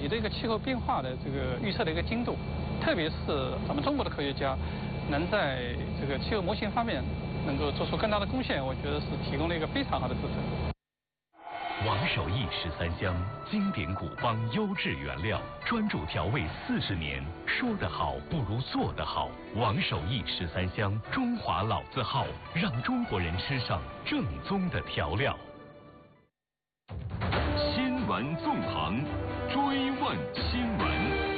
的一个气候变化的这个预测的一个精度，特别是咱们中国的科学家能在这个气候模型方面能够做出更大的贡献，我觉得是提供了一个非常好的支撑。 王守义13香，经典古方优质原料，专注调味40年，说得好不如做得好。王守义13香，中华老字号，让中国人吃上正宗的调料。 新闻纵横，追问新闻。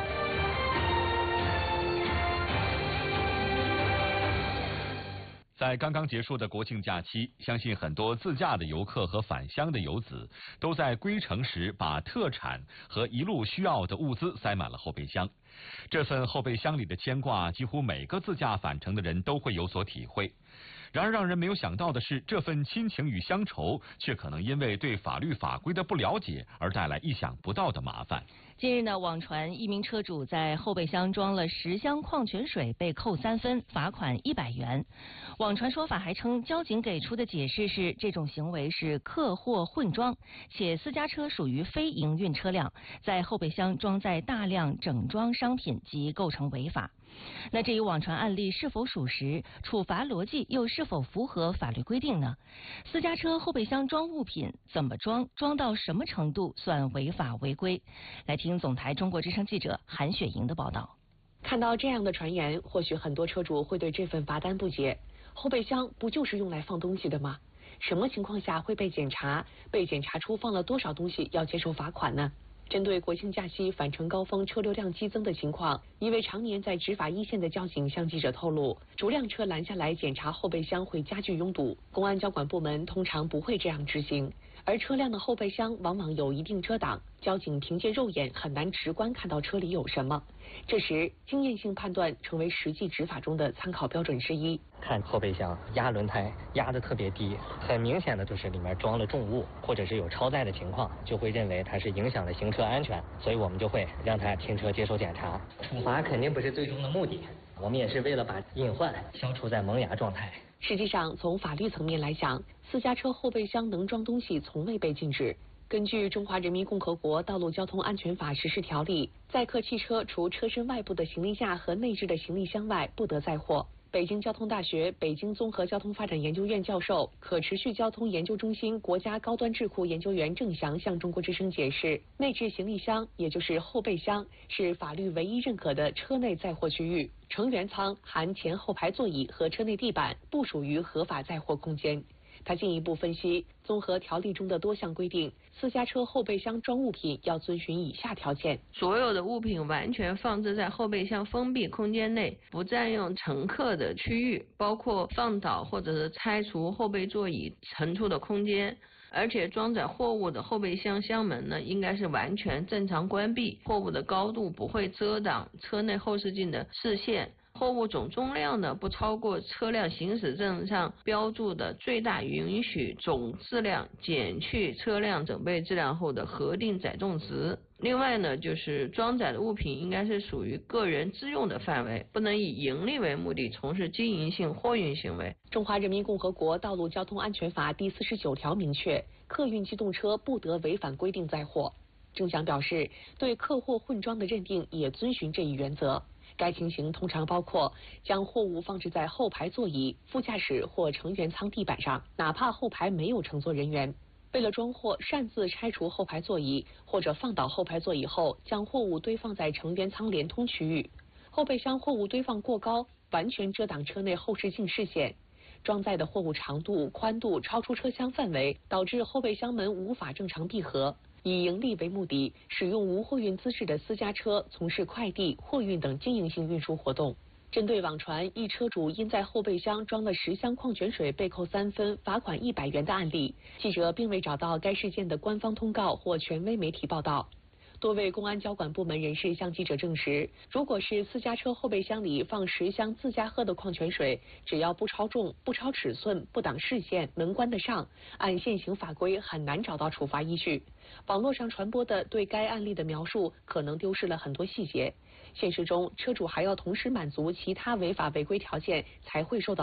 在刚刚结束的国庆假期，相信很多自驾的游客和返乡的游子都在归程时把特产和一路需要的物资塞满了后备箱。这份后备箱里的牵挂，几乎每个自驾返程的人都会有所体会。然而让人没有想到的是，这份亲情与乡愁却可能因为对法律法规的不了解而带来意想不到的麻烦。 近日呢，网传一名车主在后备箱装了10箱矿泉水被扣3分，罚款100元。网传说法还称，交警给出的解释是这种行为是客货混装，且私家车属于非营运车辆，在后备箱装载大量整装商品即构成违法。那这一网传案例是否属实，处罚逻辑又是否符合法律规定呢？私家车后备箱装物品怎么装，装到什么程度算违法违规？来听总台中国之声记者韩雪莹的报道。 看到这样的传言，或许很多车主会对这份罚单不解。后备箱不就是用来放东西的吗？什么情况下会被检查？被检查出放了多少东西要接受罚款呢？针对国庆假期返程高峰车流量激增的情况，一位常年在执法一线的交警向记者透露，逐辆车拦下来检查后备箱会加剧拥堵，公安交管部门通常不会这样执行，而车辆的后备箱往往有一定遮挡，交警凭借肉眼很难直观看到车里有什么。这时，经验性判断成为实际执法中的参考标准之一。 看后备箱压轮胎压得特别低，很明显的就是里面装了重物，或者是有超载的情况，就会认为它是影响了行车安全，所以我们就会让它停车接受检查。处罚肯定不是最终的目的，我们也是为了把隐患消除在萌芽状态。 实际上，从法律层面来讲，私家车后备箱能装东西从未被禁止。根据《中华人民共和国道路交通安全法实施条例》，载客汽车除车身外部的行李架和内置的行李箱外，不得载货。北京交通大学北京综合交通发展研究院教授、可持续交通研究中心国家高端智库研究员郑翔向中国之声解释，内置行李箱，也就是后备箱，是法律唯一认可的车内载货区域。成员舱含前后排座椅和车内地板，不属于合法载货空间。他进一步分析，综合条例中的多项规定，私家车后备箱装物品要遵循以下条件： 所有的物品完全放置在后备箱封闭空间内，不占用乘客的区域，包括放倒或者是拆除后备座椅乘坐的空间。而且装载货物的后备箱箱门呢，应该是完全正常关闭，货物的高度不会遮挡车内后视镜的视线。货物总重量呢不超过车辆行驶证上标注的最大允许总质量减去车辆整备质量后的核定载重值。另外呢，就是装载的物品应该是属于个人自用的范围，不能以盈利为目的从事经营性货运行为。 中华人民共和国道路交通安全法第49条明确，客运机动车不得违反规定载货。郑翔表示，对客货混装的认定也遵循这一原则。该情形通常包括将货物放置在后排座椅、副驾驶或成员舱地板上，哪怕后排没有乘坐人员。为了装货，擅自拆除后排座椅，或者放倒后排座椅后将货物堆放在成员舱连通区域。后备箱货物堆放过高，完全遮挡车内后视镜视线。装载的货物长度、宽度超出车厢范围，导致后备箱门无法正常闭合。以盈利为目的，使用无货运资质的私家车从事快递、货运等经营性运输活动。针对网传一车主因在后备箱装了10箱矿泉水被扣3分，罚款100元的案例，记者并未找到该事件的官方通告或权威媒体报道。多位公安交管部门人士向记者证实，如果是私家车后备箱里放10箱自家喝的矿泉水，只要不超重、不超尺寸、不挡视线、能关得上，按现行法规很难找到处罚依据。网络上传播的对该案例的描述可能丢失了很多细节。现实中，车主还要同时满足其他违法违规条件才会受到